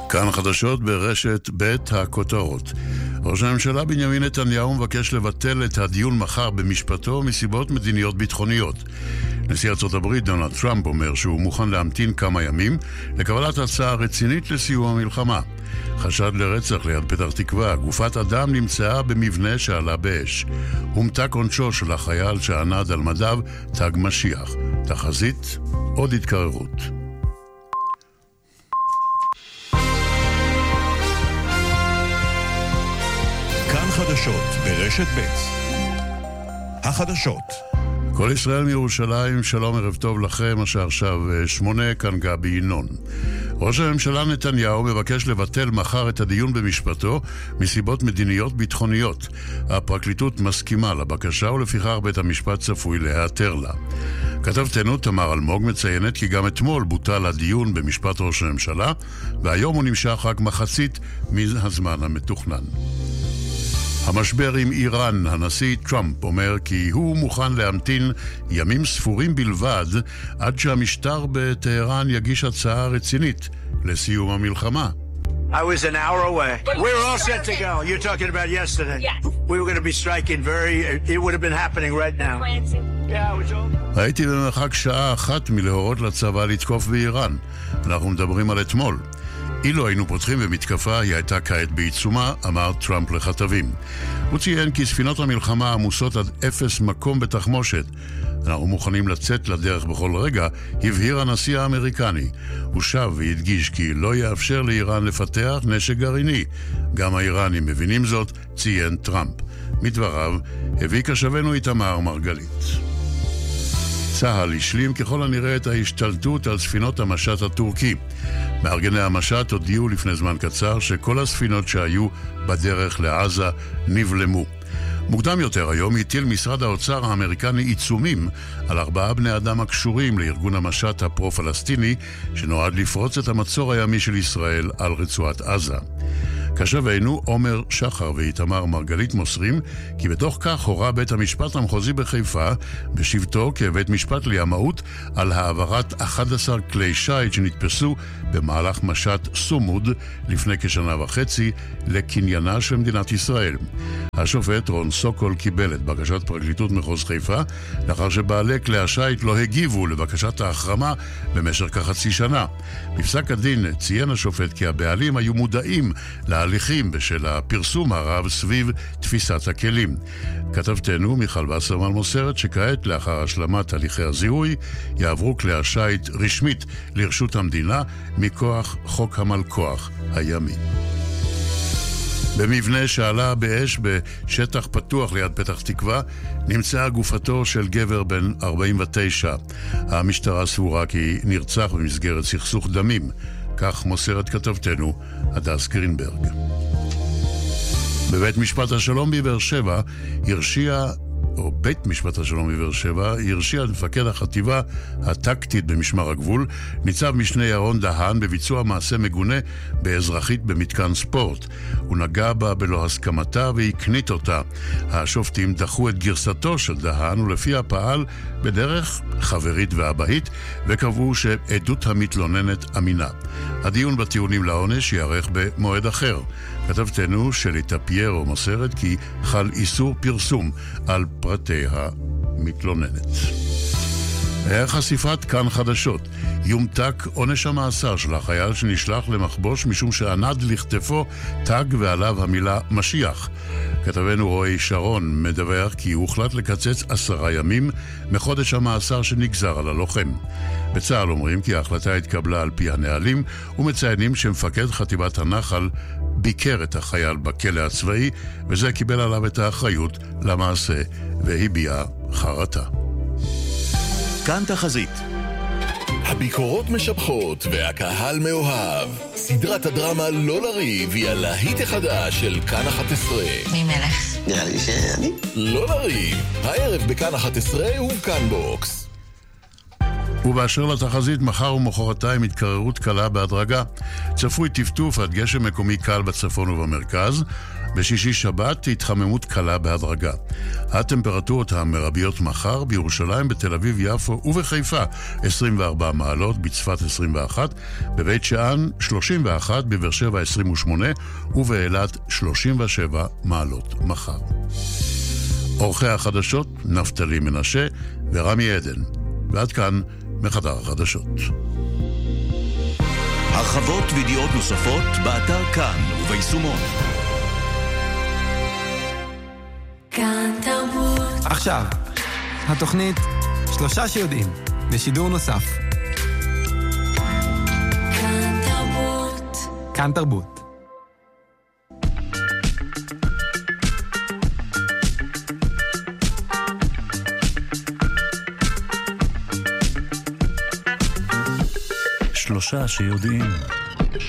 כאן חדשות ברשת בית הכותרות. ראש הממשלה בנימין נתניהו מבקש לבטל את הדיון מחר במשפטו מסיבות מדיניות ביטחוניות. נשיא ארצות הברית דונלד טראמפ אומר שהוא מוכן להמתין כמה ימים לקבלת הצעה רצינית לסיום המלחמה. חשד לרצח ליד פתח תקווה, גופת אדם נמצאה במבנה שעלה באש. הומתק עונשו של החייל שענד על מדיו תג משיח. תחזית, עוד התקררות. כאן חדשות ברשת ב'. החדשות. כל ישראל מירושלים, שלום ערב טוב לכם, השעה עכשיו 8, כאן גבי ינון. ראש הממשלה נתניהו מבקש לבטל מחר את הדיון במשפטו מסיבות מדיניות ביטחוניות. הפרקליטות מסכימה לבקשה ולפיכך בית המשפט צפוי להיעתר לה. כתבתנו תמר אלמוג מציינת כי גם אתמול בוטל הדיון במשפט ראש הממשלה, והיום הוא נמשך רק מחצית מהזמן המתוכנן. המשבר עם איראן, הנשיא טראמפ אומר כי הוא מוכן להמתין ימים ספורים בלבד עד שהמשטר בטהרן יגיש הצעה רצינית לסיום המלחמה. I was an hour away. We were all set to go. You're talking about yesterday. Yes. We were going to be striking it would have been happening right now. הייתי במרחק שעה אחת מלהורות לצבא לתקוף באיראן. אנחנו מדברים על אתמול. אילו היינו פותחים במתקפה, היא הייתה כעת בעיצומה, אמר טראמפ לכתבים. הוא ציין כי ספינות המלחמה עמוסות עד אפס מקום בתחמושת. אנחנו מוכנים לצאת לדרך בכל רגע, הבהיר הנשיא האמריקני. הוא שב והדגיש כי לא יאפשר לאיראן לפתח נשק גרעיני. גם האיראנים מבינים זאת, ציין טראמפ. מדבריו, הביא כשבנו איתמר מרגלית. צה"ל השלים ככל הנראה את ההשתלטות על ספינות המשט הטורקי. מארגני המשט הודיעו לפני זמן קצר שכל הספינות שהיו בדרך לעזה נבלמו. מוקדם יותר היום הטיל משרד האוצר האמריקני עיצומים על 4 בני אדם הקשורים לארגון המשט הפרו-פלסטיני שנועד לפרוץ את המצור הימי של ישראל על רצועת עזה. כשבנו עומר שחר ואיתמר מרגלית מוסרים כי בתוך כך הורה בית המשפט המחוזי בחיפה בשבתו כבית משפט לימאות על העברת 11 כלי שיט שנתפסו במהלך משט סומוד לפני כשנה וחצי לקניינה של מדינת ישראל. השופט רון סוקול קיבל את בקשת פרקליטות מחוז חיפה לאחר שבעלי כלי השיט לא הגיבו לבקשת ההחרמה במשך כחצי שנה. בפסק הדין ציין השופט כי הבעלים היו מודעים להליכים בשל הפרסום הרב סביב תפיסת הכלים. כתבתנו מיכל וסרמן מוסרת שכעת לאחר השלמת הליכי הזיהוי יעברו כלי השיט רשמית לרשות המדינה מכוח חוק המלכוח הימי. במבנה שעלה באש בשטח פתוח ליד פתח תקווה נמצאה גופתו של גבר בן 49. המשטרה סבורה כי נרצח במסגרת סכסוך דמים. כך מוסרת כתבתנו הדס גרינברג. בבית משפט השלום בבאר שבע בית משפט השלום בבאר שבע הרשיע מפקד החטיבה הטקטית במשמר הגבול, ניצב משנה ירון דהן, בביצוע מעשה מגונה באזרחית במתקן ספורט. הוא נגע בה בלא הסכמתה והקנית אותה. השופטים דחו את גרסתו של דהן ולפיה פעל בדרך חברית ואבהית וקבעו שעדות המתלוננת אמינה. הדיון בטיעונים לעונש יערך במועד אחר. כתבתנו שלי טפיירו מוסרת כי חל איסור פרסום על פרטי המתלוננת. חשיפת כאן חדשות. יומתק עונש המאסר של החייל שנשלח למחבוש משום שענד לכתפו תג ועליו המילה משיח. כתבנו רועי שרון מדווח כי הוחלט לקצץ 10 ימים מחודש המאסר שנגזר על הלוחם. בצה"ל אומרים כי ההחלטה התקבלה על פי הנהלים ומציינים שמפקד חטיבת הנחל ביקר את החייל בכלא הצבאי וזה קיבל עליו את האחריות למעשה והביע חרטה. כאן תחזית. הביקורות משבחות והקהל מאוהב. סדרת הדרמה לא לריב היא הלהיט החדש של כאן 11. מי מלך? נראה לי שאני. לא לריב, הערב בכאן 11 ובכאן בוקס. ובאשר לתחזית, מחר ומחרתיים התקררות קלה בהדרגה. צפוי טפטוף עד גשם מקומי קל בצפון ובמרכז. בשישי שבת התחממות קלה בהדרגה. הטמפרטורות המרביות מחר בירושלים, בתל אביב, יפו ובחיפה 24 מעלות, בצפת 21, בבית שאן 31, בבאר שבע 28 ובאילת 37 מעלות מחר. אורחי החדשות נפתלי מנשה ורמי עדן. ועד כאן מחדר החדשות. הרחבות וידיעות נוספות באתר כאן וביישומון. כאן תרבות. עכשיו, התוכנית 3 שיודעים, בשידור נוסף. כאן תרבות. כאן תרבות. שלושה שיודעים.